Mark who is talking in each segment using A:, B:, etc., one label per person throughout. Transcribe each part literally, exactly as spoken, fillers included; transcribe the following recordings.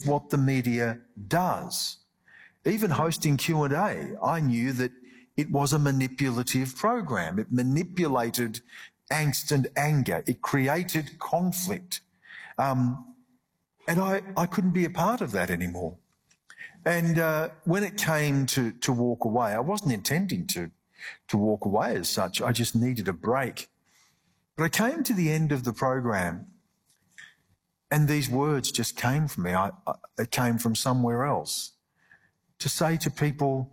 A: what the media does. Even hosting Q and A, I knew that it was a manipulative program. It manipulated angst and anger. It created conflict. Um, and I, I couldn't be a part of that anymore. And uh, when it came to, to walk away, I wasn't intending to, to walk away as such. I just needed a break. But I came to the end of the program and these words just came from me. I, I, it came from somewhere else. To say to people,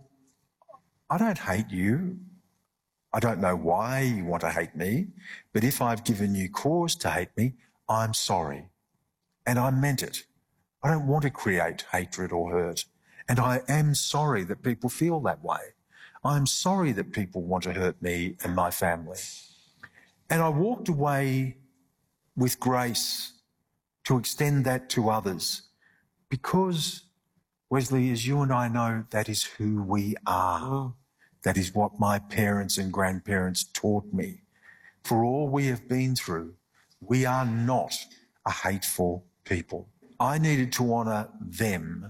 A: I don't hate you. I don't know why you want to hate me, but if I've given you cause to hate me, I'm sorry. And I meant it. I don't want to create hatred or hurt. And I am sorry that people feel that way. I'm sorry that people want to hurt me and my family. And I walked away with grace to extend that to others because, Wesley, as you and I know, that is who we are. Oh. That is what my parents and grandparents taught me. For all we have been through, we are not a hateful people. I needed to honour them,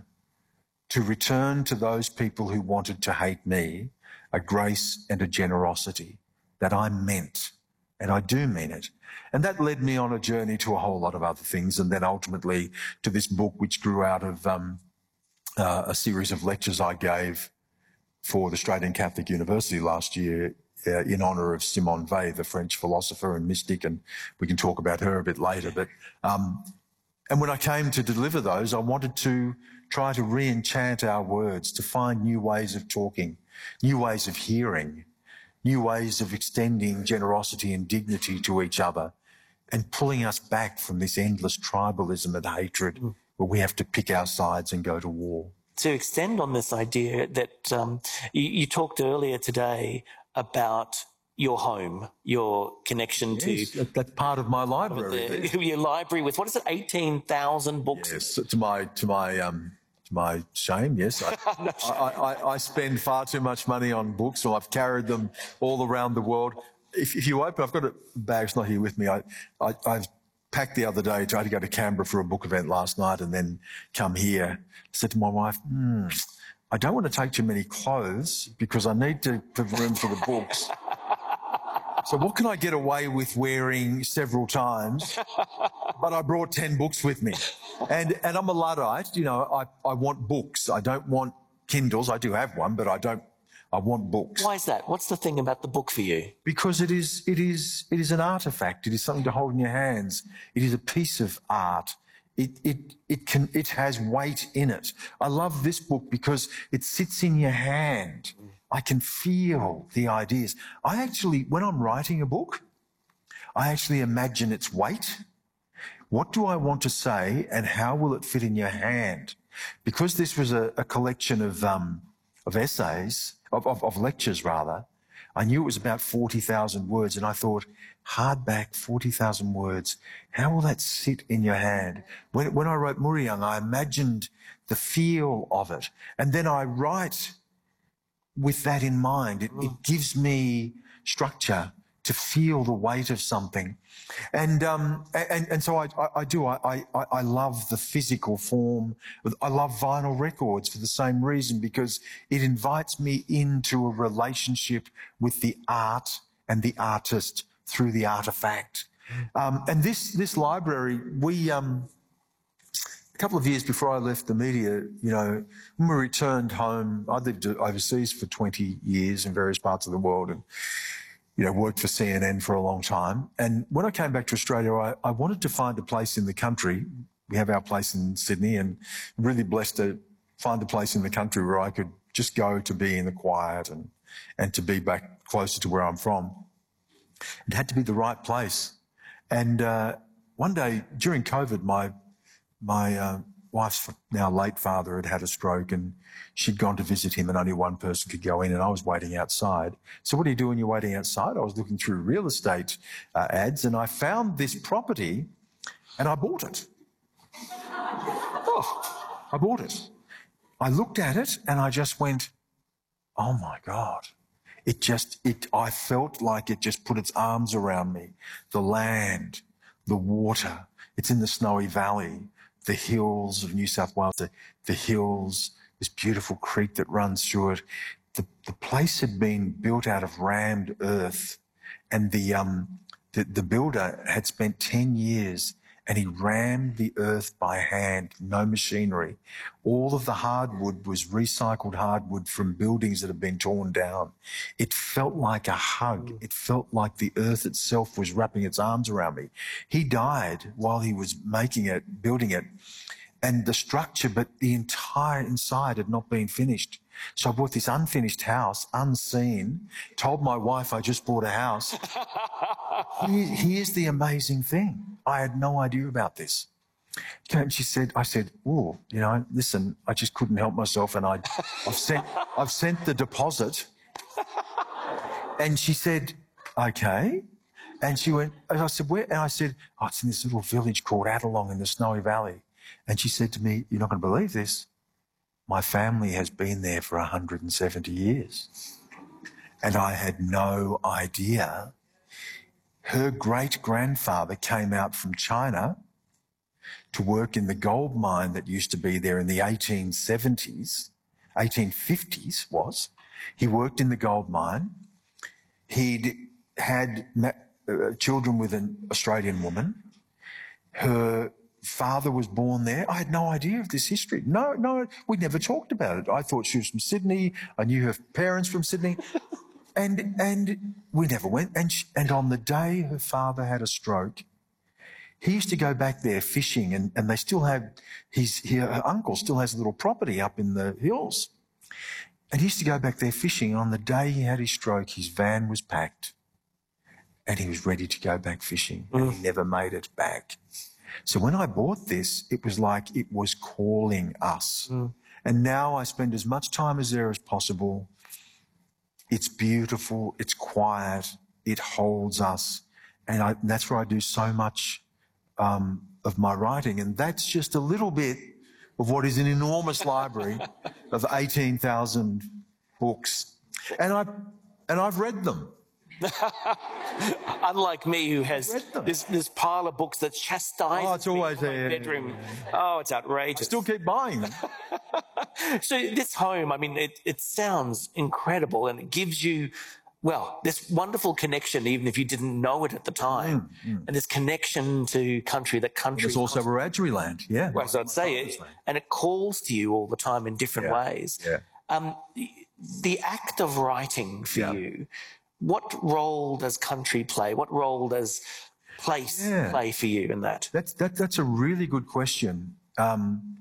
A: to return to those people who wanted to hate me a grace and a generosity that I meant, and I do mean it. And that led me on a journey to a whole lot of other things, and then ultimately to this book which grew out of um, uh, a series of lectures I gave for the Australian Catholic University last year uh, in honour of Simone Weil, the French philosopher and mystic, and we can talk about her a bit later. But um, and when I came to deliver those, I wanted to try to re-enchant our words, to find new ways of talking, new ways of hearing, new ways of extending generosity and dignity to each other and pulling us back from this endless tribalism and hatred mm. where we have to pick our sides and go to war.
B: To extend on this idea that um, you, you talked earlier today about your home, your connection
A: yes,
B: to...
A: that's part of my library.
B: The, your library with, what is it, eighteen thousand books?
A: Yes, to my, to my, um, to my shame, yes. I, no shame. I, I, I spend far too much money on books, so I've carried them all around the world. If, if you open, I've got a bag's not here with me. I, I, I've packed the other day, tried to go to Canberra for a book event last night and then come here. I said to my wife, hmm, I don't want to take too many clothes because I need to have room for the books. So what can I get away with wearing several times? But I brought ten books with me. And and I'm a Luddite, you know, I, I want books. I don't want Kindles. I do have one, but I don't, I want books.
B: Why is that? What's the thing about the book for you?
A: Because it is, it is, it is an artefact. It is something to hold in your hands. It is a piece of art. It, it, it can, it has weight in it. I love this book because it sits in your hand. I can feel the ideas. I actually, when I'm writing a book, I actually imagine its weight. What do I want to say and how will it fit in your hand? Because this was a, a collection of, um, of essays, of, of, of lectures rather, I knew it was about forty thousand words and I thought, hardback, forty thousand words, how will that sit in your hand? When, when I wrote Muriang, I imagined the feel of it. And then I write with that in mind. It, it gives me structure to feel the weight of something. And um, and, and so I, I, I do. I, I, I love the physical form. I love vinyl records for the same reason, because it invites me into a relationship with the art and the artist through the artifact. Um, and this, this library, we... Um, A couple of years before I left the media, you know, when we returned home, I lived overseas for twenty years in various parts of the world and, you know, worked for C N N for a long time. And when I came back to Australia, I, I wanted to find a place in the country. We have our place in Sydney, and really blessed to find a place in the country where I could just go to be in the quiet and, and to be back closer to where I'm from. It had to be the right place. And uh, one day during COVID, my My uh, wife's now late father had had a stroke, and she'd gone to visit him and only one person could go in, and I was waiting outside. So what do you do when you're waiting outside? I was looking through real estate uh, ads, and I found this property and I bought it. Oh, I bought it. I looked at it and I just went, oh my God. It just, it, I felt like it just put its arms around me. The land, the water, it's in the Snowy Valley. the hills of New South Wales, the, the hills, this beautiful creek that runs through it. The, the place had been built out of rammed earth, and the, um, the, the builder had spent ten years and he rammed the earth by hand, no machinery. All of the hardwood was recycled hardwood from buildings that had been torn down. It felt like a hug. It felt like the earth itself was wrapping its arms around me. He died while he was making it, building it, and the structure, but the entire inside had not been finished. So I bought this unfinished house, unseen, told my wife I just bought a house. Here's the amazing thing. I had no idea about this. And she said, I said, oh, you know, listen, I just couldn't help myself, and I, I've sent, I've sent the deposit. And she said, okay. And she went, and I said, where? And I said, oh, it's in this little village called Adelong in the Snowy Valley. And she said to me, you're not going to believe this. My family has been there for one hundred seventy years. And I had no idea. Her great-grandfather came out from China to work in the gold mine that used to be there in the eighteen seventies, eighteen fifties was. He worked in the gold mine. He'd had uh, children with an Australian woman. Her father was born there. I had no idea of this history. No, no, we never talked about it. I thought she was from Sydney. I knew her parents from Sydney. And and we never went. And she, and on the day her father had a stroke, he used to go back there fishing, and, and they still have, his, he, her uncle still has a little property up in the hills. And he used to go back there fishing. On the day he had his stroke, his van was packed and he was ready to go back fishing, and he never made it back. So when I bought this, it was like it was calling us. Mm. And now I spend as much time as there as possible. It's beautiful, it's quiet, it holds us. And, I, and that's where I do so much um, of my writing. And that's just a little bit of what is an enormous library of eighteen thousand books. And, I, and I've read them.
B: Unlike me, who has this, this pile of books that chastises
A: oh, it's always
B: me in my bedroom. Oh, it's outrageous.
A: I still keep buying them.
B: So this home, I mean, it, it sounds incredible, and it gives you, well, this wonderful connection, even if you didn't know it at the time, mm, mm. and this connection to country, that country.
A: It's also Wiradjuri land, yeah.
B: Well, so I'd say it, and it calls to you all the time in different
A: yeah.
B: ways.
A: Yeah.
B: Um, the act of writing for yeah. you, what role does country play? What role does place yeah. play for you in that?
A: That's, that, that's a really good question. Um,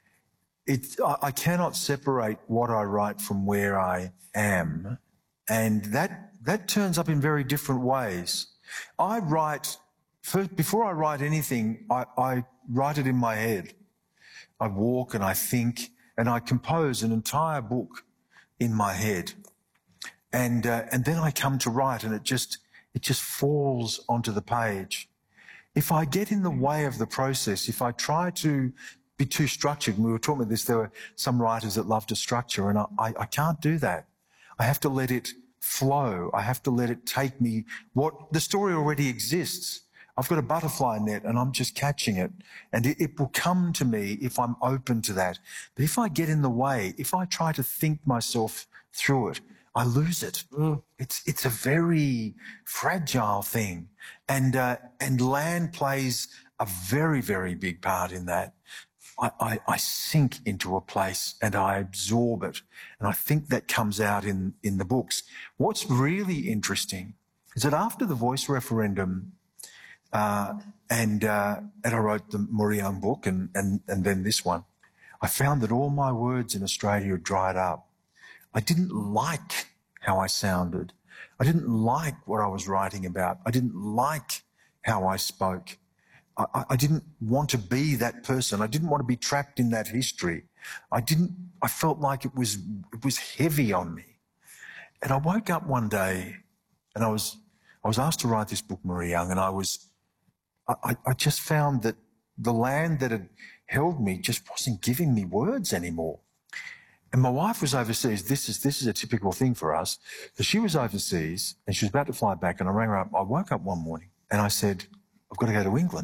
A: it, I, I cannot separate what I write from where I am, and that, that turns up in very different ways. I write, first, before I write anything, I, I write it in my head. I walk and I think, and I compose an entire book in my head. And, uh, and then I come to write, and it just, it just falls onto the page. If I get in the way of the process, if I try to be too structured, and we were talking about this, there were some writers that love to structure, and I, I, I can't do that. I have to let it flow. I have to let it take me. What the story already exists. I've got a butterfly net and I'm just catching it, and it, it will come to me if I'm open to that. But if I get in the way, if I try to think myself through it, I lose it. Mm. It's it's a very fragile thing, and uh, and land plays a very very big part in that. I, I, I sink into a place and I absorb it, and I think that comes out in in the books. What's really interesting is that after the Voice referendum, uh, and uh, and I wrote the Muriyang book, and and and then this one, I found that all my words in Australia had dried up. I didn't like how I sounded. I didn't like what I was writing about. I didn't like how I spoke. I, I didn't want to be that person. I didn't want to be trapped in that history. I didn't, I felt like it was, it was heavy on me. And I woke up one day and I was, I was asked to write this book, Muriyang, and I was, I, I just found that the land that had held me just wasn't giving me words anymore. And my wife was overseas. This is this is a typical thing for us. So she was overseas and she was about to fly back, and I rang her up. I woke up one morning and I said, I've got to go to England.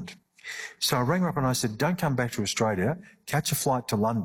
A: So I rang her up and I said, don't come back to Australia, catch a flight to London.